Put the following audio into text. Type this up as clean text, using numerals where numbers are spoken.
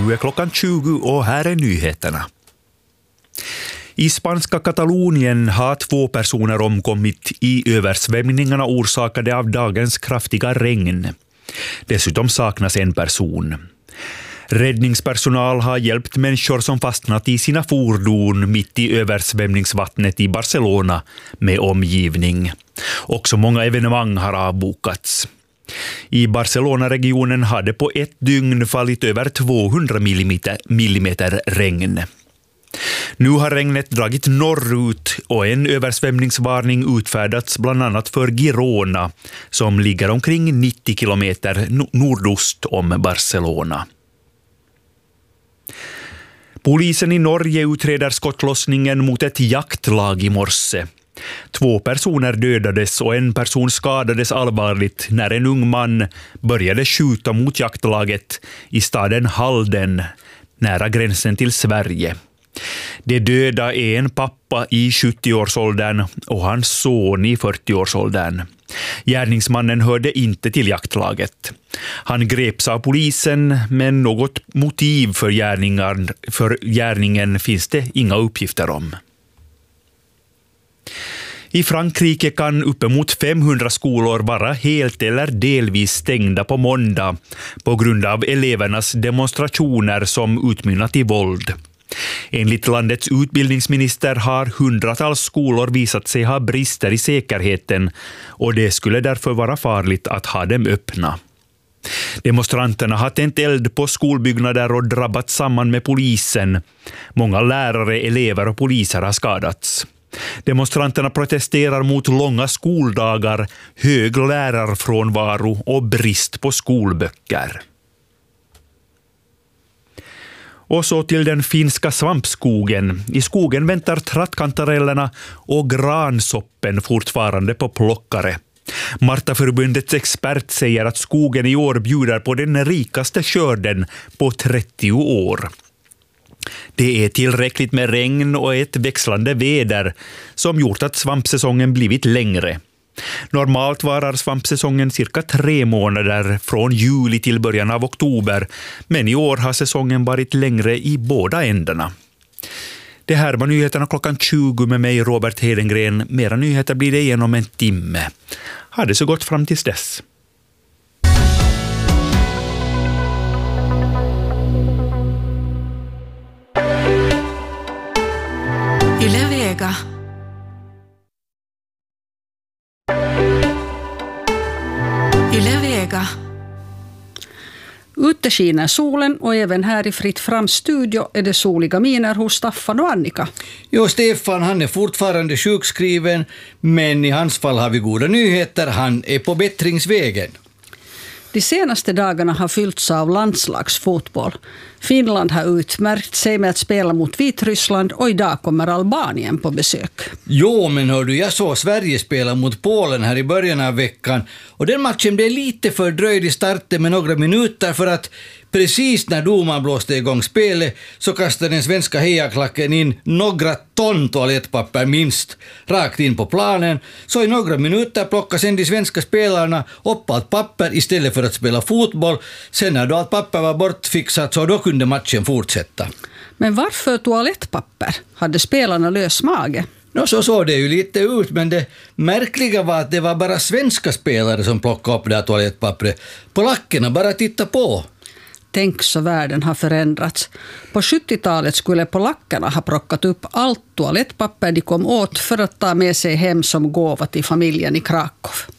Nu är klockan 20 och här är nyheterna. I spanska Katalonien har 2 personer omkommit i översvämningarna orsakade av dagens kraftiga regn. Dessutom saknas en person. Räddningspersonal har hjälpt människor som fastnat i sina fordon mitt i översvämningsvattnet i Barcelona med omgivning. Också många evenemang har avbokats. I Barcelona-regionen hade på ett dygn fallit över 200 millimeter regn. Nu har regnet dragit norrut och en översvämningsvarning utfärdats bland annat för Girona som ligger omkring 90 kilometer nordost om Barcelona. Polisen i Norge utreder skottlossningen mot ett jaktlag i morse. 2 personer dödades och en person skadades allvarligt när en ung man började skjuta mot jaktlaget i staden Halden, nära gränsen till Sverige. Det döda är en pappa i 70-årsåldern och hans son i 40-årsåldern. Gärningsmannen hörde inte till jaktlaget. Han greps av polisen, men något motiv för gärningen finns det inga uppgifter om. I Frankrike kan uppemot 500 skolor vara helt eller delvis stängda på måndag på grund av elevernas demonstrationer som utmynnat i våld. Enligt landets utbildningsminister har hundratals skolor visat sig ha brister i säkerheten och det skulle därför vara farligt att ha dem öppna. Demonstranterna har tänt eld på skolbyggnader och drabbat samman med polisen. Många lärare, elever och poliser har skadats. Demonstranterna protesterar mot långa skoldagar, hög lärarfrånvaro och brist på skolböcker. Och så till den finska svampskogen. I skogen väntar trattkantarellerna och gransoppen fortfarande på plockare. Martaförbundets expert säger att skogen i år bjuder på den rikaste skörden på 30 år. Det är tillräckligt med regn och ett växlande väder som gjort att svampsäsongen blivit längre. Normalt varar svampsäsongen cirka 3 månader från juli till början av oktober, men i år har säsongen varit längre i båda ändarna. Det här var nyheterna klockan 20 med mig, Robert Hedengren. Mera nyheter blir det igenom en timme. Ha det så gott fram tills dess. Yle Vega. Yle Vega. Ute skiner solen och även här i Fritt Frams studio är det soliga miner hos Staffan och Annika. Jo, Stefan, han är fortfarande sjukskriven, men i hans fall har vi goda nyheter. Han är på bättringsvägen. De senaste dagarna har fyllts av landslagsfotboll. Finland har utmärkt sig med att spela mot Vitryssland och idag kommer Albanien på besök. Jo, men hör du, jag såg Sverige spela mot Polen här i början av veckan och den matchen blev lite fördröjd i starten med några minuter för att precis när domaren blåste igång spelet så kastade den svenska hejaklacken in några ton toalettpapper minst rakt in på planen. Så i några minuter plockade sen de svenska spelarna upp allt papper istället för att spela fotboll. Sen när då allt papper var bortfixat så då kunde matchen fortsätta. Men varför toalettpapper? Hade spelarna lös mage? Så såg det ju lite ut, men det märkliga var att det var bara svenska spelare som plockade upp det här toalettpappret. Polackerna bara titta på. Tänk så världen har förändrats. På 70-talet skulle polackerna ha plockat upp allt toalettpapper de kom åt för att ta med sig hem som gåva till familjen i Krakow.